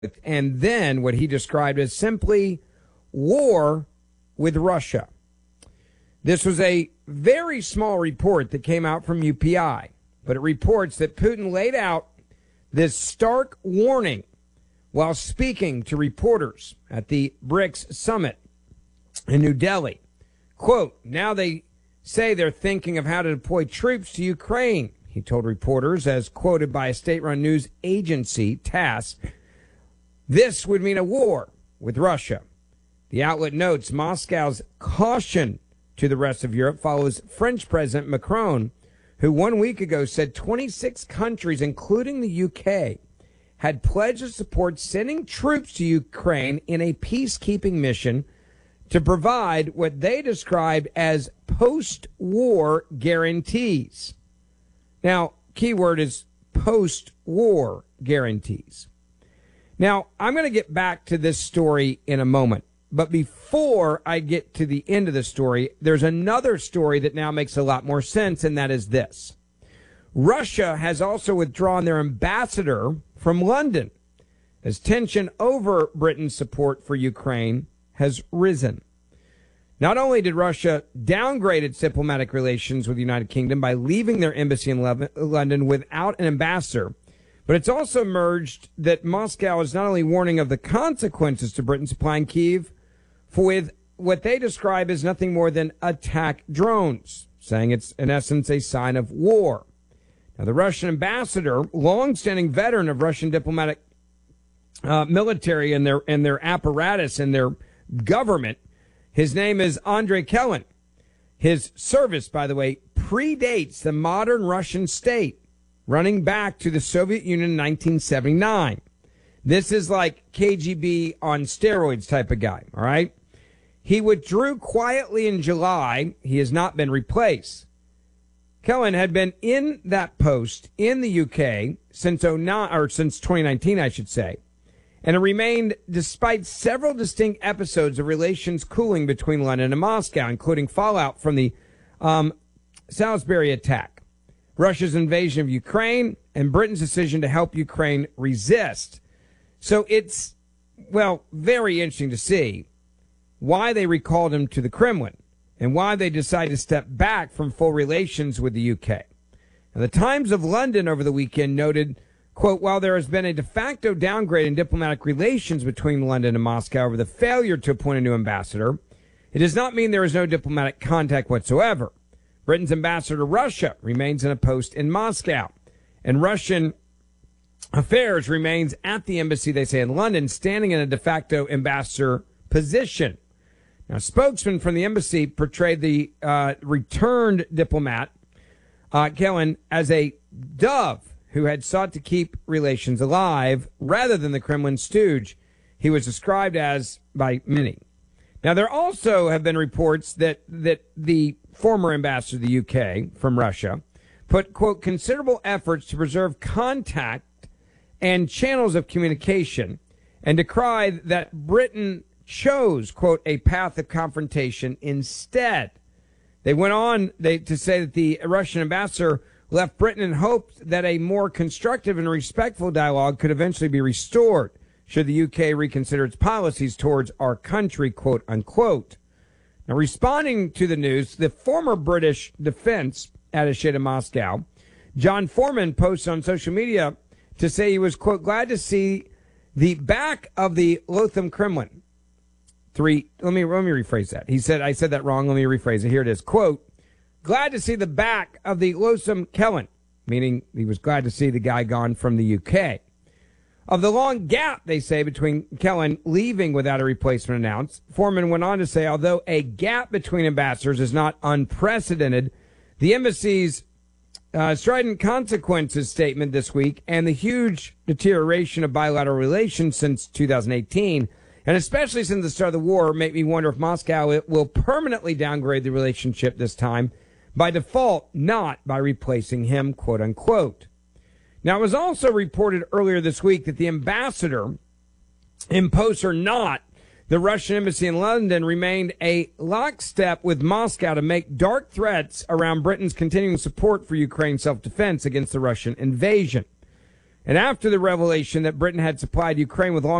and then what he described as simply war with Russia. This was a very small report that came out from UPI, but it reports that Putin laid out this stark warning while speaking to reporters at the BRICS summit in New Delhi. Quote, now they say they're thinking of how to deploy troops to Ukraine, he told reporters, as quoted by a state-run news agency, TASS. This would mean a war with Russia. The outlet notes Moscow's caution to the rest of Europe follows French President Macron, who 1 week ago said 26 countries, including the UK, had pledged to support sending troops to Ukraine in a peacekeeping mission to provide what they described as post-war guarantees. Now, keyword is post-war guarantees. Now, I'm going to get back to this story in a moment. But before I get to the end of the story, there's another story that now makes a lot more sense, and that is this. Russia has also withdrawn their ambassador from London as tension over Britain's support for Ukraine has risen. Not only did Russia downgrade its diplomatic relations with the United Kingdom by leaving their embassy in London without an ambassador, but it's also emerged that Moscow is not only warning of the consequences to Britain supplying Kyiv with what they describe as nothing more than attack drones, saying it's in essence a sign of war. Now, the Russian ambassador, longstanding veteran of Russian diplomatic military and their apparatus and their government, his name is Andrei Kelin. His service, by the way, predates the modern Russian state, running back to the Soviet Union in 1979. This is like KGB on steroids type of guy, all right? He withdrew quietly in July. He has not been replaced. Kelin had been in that post in the UK since 2019, I should say, and it remained despite several distinct episodes of relations cooling between London and Moscow, including fallout from the Salisbury attack, Russia's invasion of Ukraine, and Britain's decision to help Ukraine resist. So it's, well, very interesting to see why they recalled him to the Kremlin and why they decided to step back from full relations with the UK. Now, the Times of London over the weekend noted, quote, while there has been a de facto downgrade in diplomatic relations between London and Moscow over the failure to appoint a new ambassador, it does not mean there is no diplomatic contact whatsoever. Britain's ambassador to Russia remains in a post in Moscow, and Russian affairs remains at the embassy, they say, in London, standing in a de facto ambassador position. Now, a spokesman from the embassy portrayed the returned diplomat, Kelin, as a dove who had sought to keep relations alive rather than the Kremlin stooge he was described as by many. Now, there also have been reports that the former ambassador to the UK from Russia put, quote, considerable efforts to preserve contact and channels of communication and decried that Britain chose, quote, a path of confrontation instead. They went on to say that the Russian ambassador left Britain in hopes that a more constructive and respectful dialogue could eventually be restored should the UK reconsider its policies towards our country, quote, unquote. Now, responding to the news, the former British defense attaché to Moscow, John Foreman, posted on social media to say he was, quote, glad to see the back of the Lothar Kremlin. Let me rephrase that. He said, I said that wrong. Let me rephrase it. Here it is. Quote, glad to see the back of the Lothar Kremlin, meaning he was glad to see the guy gone from the UK. Of the long gap, they say, between Kelin leaving without a replacement announced, Foreman went on to say, although a gap between ambassadors is not unprecedented, the embassy's strident consequences statement this week and the huge deterioration of bilateral relations since 2018, and especially since the start of the war, make me wonder if Moscow will permanently downgrade the relationship this time by default, not by replacing him, quote unquote. Now, it was also reported earlier this week that the ambassador, in post or not, the Russian embassy in London remained a lockstep with Moscow to make dark threats around Britain's continuing support for Ukraine's self-defense against the Russian invasion. And after the revelation that Britain had supplied Ukraine with long